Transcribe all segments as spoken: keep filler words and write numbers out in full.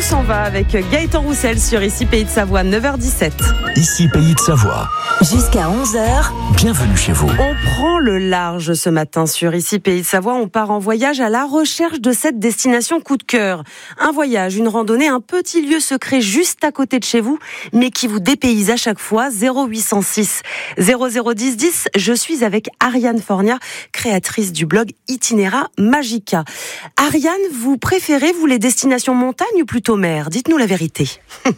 s'en va avec Gaëtan Roussel sur Ici Pays de Savoie, neuf heures dix-sept. Ici Pays de Savoie. Jusqu'à onze heures. Bienvenue chez vous. On prend le large ce matin sur Ici Pays de Savoie. On part en voyage à la recherche de cette destination coup de cœur. Un voyage, une randonnée, un petit lieu secret juste à côté de chez vous, mais qui vous dépayse à chaque fois. zéro huit cent six zéro zéro dix dix. Je suis avec Ariane Fornia, créatrice du blog Itinera Magica. Ariane, vous préférez, vous, les destinations montagne ou plutôt mer ? Dites-nous la vérité.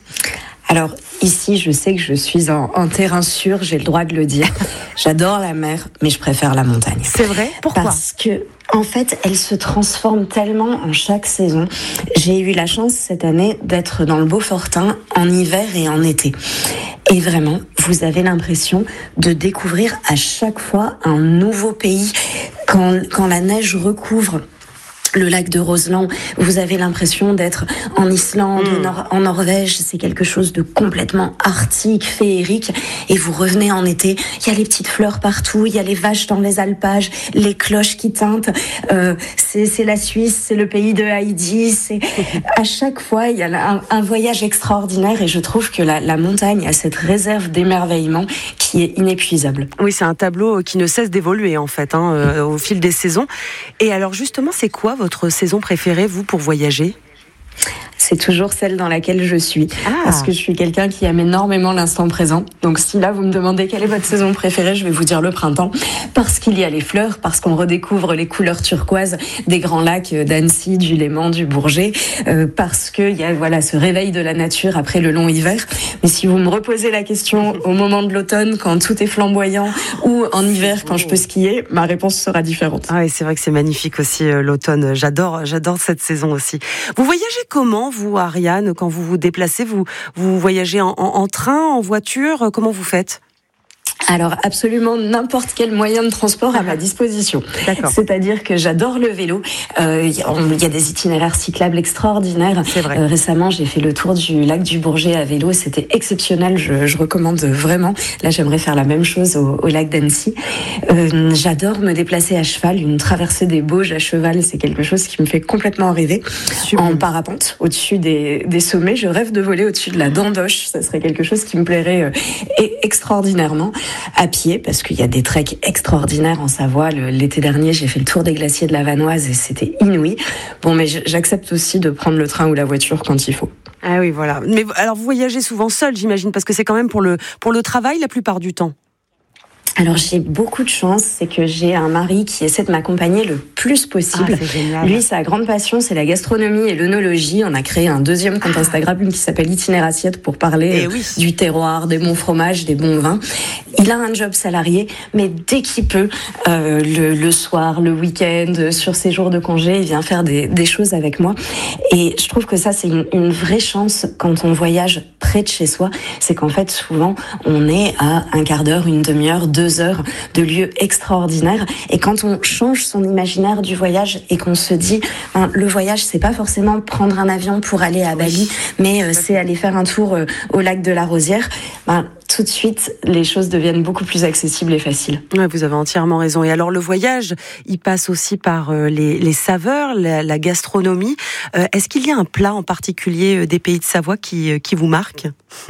Alors ici, je sais que je suis en, en terrain sûr, j'ai le droit de le dire. J'adore la mer, mais je préfère la montagne. C'est vrai ? Pourquoi ? Parce que, en fait, elle se transforme tellement en chaque saison. J'ai eu la chance cette année d'être dans le Beaufortain en hiver et en été. Et vraiment, vous avez l'impression de découvrir à chaque fois un nouveau pays. Quand, quand la neige recouvre le lac de Roseland, vous avez l'impression d'être en Islande, mmh. Nor- en Norvège, c'est quelque chose de complètement arctique, féerique, et vous revenez en été, il y a les petites fleurs partout, il y a les vaches dans les alpages, les cloches qui tintent, euh, c'est, c'est la Suisse, c'est le pays de Heidi, c'est... à chaque fois, il y a un, un voyage extraordinaire, et je trouve que la, la montagne a cette réserve d'émerveillement qui est inépuisable. Oui, c'est un tableau qui ne cesse d'évoluer, en fait, hein, euh, au fil des saisons. Et alors, justement, c'est quoi votre saison préférée, vous, pour voyager ? C'est toujours celle dans laquelle je suis. Ah. Parce que je suis quelqu'un qui aime énormément l'instant présent. Donc si là, vous me demandez quelle est votre saison préférée, je vais vous dire le printemps. Parce qu'il y a les fleurs, parce qu'on redécouvre les couleurs turquoises des grands lacs d'Annecy, du Léman, du Bourget. Euh, parce qu'il y a voilà, ce réveil de la nature après le long hiver. Mais si vous me reposez la question au moment de l'automne, quand tout est flamboyant, ou en hiver, quand je peux skier, ma réponse sera différente. Ah oui, c'est vrai que c'est magnifique aussi, euh, l'automne. J'adore, j'adore cette saison aussi. Vous voyagez comment, vous, Ariane, quand vous vous déplacez, vous, vous voyagez en, en, en train, en voiture, comment vous faites ? Alors absolument n'importe quel moyen de transport à ma disposition. D'accord. C'est-à-dire que j'adore le vélo. Euh, il y, y a des itinéraires cyclables extraordinaires. C'est vrai. Euh, récemment, j'ai fait le tour du lac du Bourget à vélo. C'était exceptionnel. Je, je recommande vraiment. Là, j'aimerais faire la même chose au, au lac d'Annecy. Euh, j'adore me déplacer à cheval. Une traversée des Bauges à cheval, c'est quelque chose qui me fait complètement rêver. Super. En parapente, au-dessus des, des sommets. Je rêve de voler au-dessus de la Dandoche. Ça serait quelque chose qui me plairait euh, extraordinairement. À pied, parce qu'il y a des treks extraordinaires en Savoie. Le, l'été dernier, j'ai fait le tour des glaciers de la Vanoise et c'était inouï. Bon, mais j'accepte aussi de prendre le train ou la voiture quand il faut. Ah oui, voilà. Mais alors, vous voyagez souvent seul, j'imagine, parce que c'est quand même pour le, pour le travail la plupart du temps. Alors j'ai beaucoup de chance, c'est que j'ai un mari qui essaie de m'accompagner le plus possible. Ah, c'est génial. Lui, sa grande passion, c'est la gastronomie et l'œnologie. On a créé un deuxième compte Instagram qui s'appelle Itinera Assiette pour parler oui. du terroir, des bons fromages, des bons vins. Il a un job salarié, mais dès qu'il peut, euh, le, le soir, le week-end, sur ses jours de congé, il vient faire des, des choses avec moi. Et je trouve que ça, c'est une, une vraie chance quand on voyage près de chez soi. C'est qu'en fait, souvent, on est à un quart d'heure, une demi-heure, deux heures de lieux extraordinaires. Et quand on change son imaginaire du voyage et qu'on se dit, hein, le voyage, c'est pas forcément prendre un avion pour aller à Bali, mais euh, c'est aller faire un tour euh, au lac de la Rosière, ben, tout de suite, les choses deviennent beaucoup plus accessibles et faciles. Ouais, vous avez entièrement raison. Et alors, le voyage, il passe aussi par euh, les, les saveurs, la, la gastronomie. Euh, est-ce qu'il y a un plat en particulier euh, des Pays de Savoie qui, euh, qui vous marque ?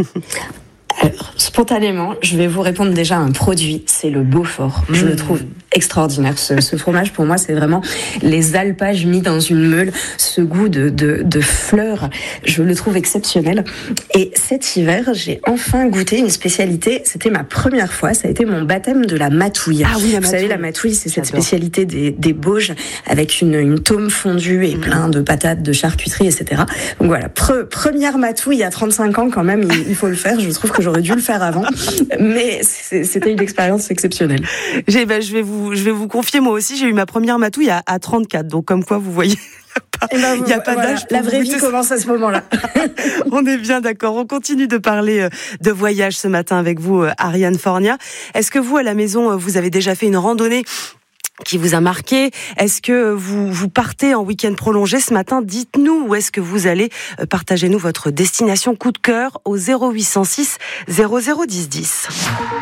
Alors, spontanément, je vais vous répondre déjà à un produit, c'est le Beaufort. Mmh. Je le trouve extraordinaire. Ce, ce fromage, pour moi, c'est vraiment les alpages mis dans une meule, ce goût de, de, de fleurs, je le trouve exceptionnel. Et cet hiver, j'ai enfin goûté une spécialité, c'était ma première fois, ça a été mon baptême de la matouille. Ah oui, la Vous matouille. savez, la matouille, c'est cette J'adore. spécialité des, des Bauges, avec une, une tome fondue et mmh. plein de patates, de charcuterie, et cetera. Donc voilà, pre, première matouille à trente-cinq ans quand même, il, il faut le faire, je trouve que j'aurais dû le faire avant, mais c'était une expérience exceptionnelle. J'ai, ben, je vais vous, je vais vous confier, moi aussi, j'ai eu ma première matouille à, à trente-quatre, donc comme quoi, vous voyez, il n'y a pas, ben, y a pas voilà, d'âge. La vraie vie commence à ce moment-là. On est bien d'accord. On continue de parler de voyage ce matin avec vous, Ariane Fornia. Est-ce que vous, à la maison, vous avez déjà fait une randonnée qui vous a marqué? Est-ce que vous, vous partez en week-end prolongé ce matin? Dites-nous où est-ce que vous allez. Partagez-nous votre destination coup de cœur au zéro huit cent six zéro zéro dix dix.